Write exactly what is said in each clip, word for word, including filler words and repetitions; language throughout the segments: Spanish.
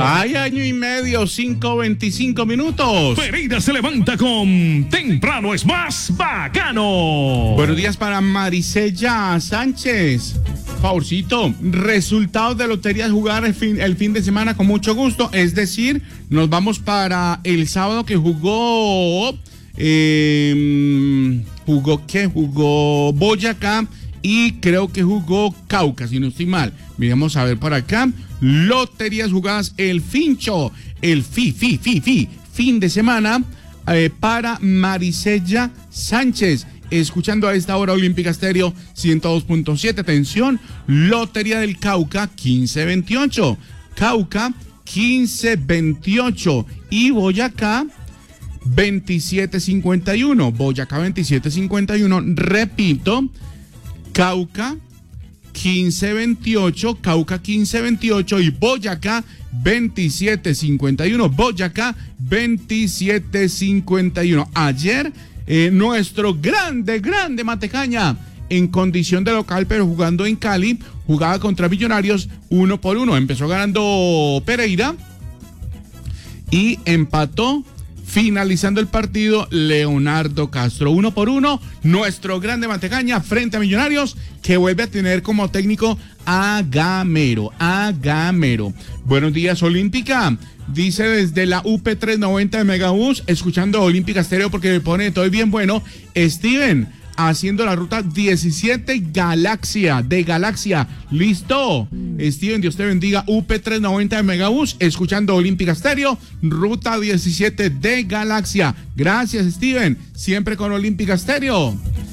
Hay año y medio, cinco veinticinco minutos. Pereira se levanta con Temprano es más bacano. Buenos días para Marisella Sánchez. Favorcito, resultados de loterías jugar el fin, el fin de semana con mucho gusto. Es decir, nos vamos para el sábado que jugó... Eh, ¿Jugó qué? Jugó Boyacá y creo que jugó Cauca, si no estoy mal. Miremos a ver por acá. Loterías jugadas el fincho, el fi, fi, fi, fi, fin de semana eh, para Marisella Sánchez. Escuchando a esta hora Olímpica Estéreo ciento dos punto siete. Atención, Lotería del Cauca quince veintiocho. Cauca quince veintiocho y Boyacá veintisiete cincuenta y uno. Boyacá veintisiete cincuenta y uno. Repito, Cauca quince veintiocho, Cauca quince veintiocho y Boyacá veintisiete cincuenta y uno. Boyacá veintisiete cincuenta y uno. Ayer eh, nuestro grande, grande Matecaña, en condición de local, pero jugando en Cali, jugaba contra Millonarios uno por uno. Empezó ganando Pereira y empató, finalizando el partido, Leonardo Castro. Uno por uno, nuestro grande Matecaña frente a Millonarios, que vuelve a tener como técnico a Gamero, a Gamero. Buenos días, Olímpica. Dice desde la U P trescientos noventa de Megabús, escuchando Olímpica Estéreo porque me pone todo bien bueno. Steven, haciendo la ruta diecisiete Galaxia, de Galaxia. ¿Listo? Steven, Dios te bendiga. U P trescientos noventa de Megabús, escuchando Olímpica Estéreo, ruta diecisiete de Galaxia. Gracias, Steven. Siempre con Olímpica Estéreo.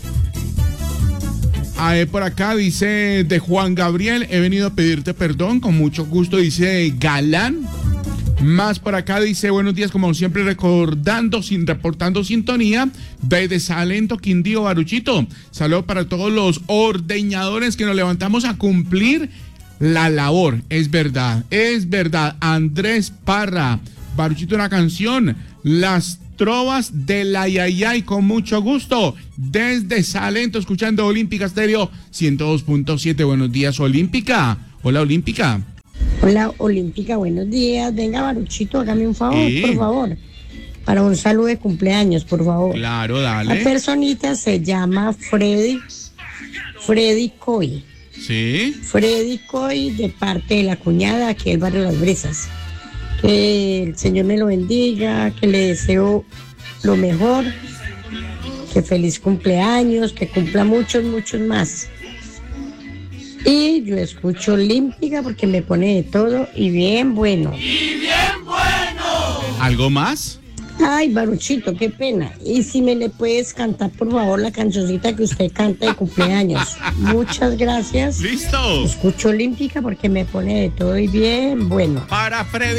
A ver, por acá dice de Juan Gabriel, he venido a pedirte perdón, con mucho gusto, dice Galán. Más por acá dice, buenos días, como siempre recordando, sin reportando sintonía, desde Salento, Quindío, Baruchito. Saludos para todos los ordeñadores que nos levantamos a cumplir la labor. Es verdad, es verdad. Andrés Parra, Baruchito, una canción, Las Trovas de la Yayay, con mucho gusto, desde Salento, escuchando Olímpica Estéreo ciento dos punto siete. Buenos días, Olímpica. Hola, Olímpica. Hola, Olímpica, buenos días. Venga, Baruchito, hágame un favor, ¿Sí? por favor. Para un saludo de cumpleaños, por favor. Claro, dale. La personita se llama Freddy, Freddy Coy. ¿Sí? Freddy Coy, de parte de la cuñada aquí del barrio Las Brisas. Que el Señor me lo bendiga, que le deseo lo mejor, que feliz cumpleaños, que cumpla muchos, muchos más. Y yo escucho Olímpica porque me pone de todo y bien bueno. ¡Y bien bueno! ¿Algo más? Ay, Baruchito, qué pena. Y si me le puedes cantar, por favor, la cancioncita que usted canta de cumpleaños. Muchas gracias. ¡Listo! Escucho Olímpica porque me pone de todo y bien bueno. Para Freddy.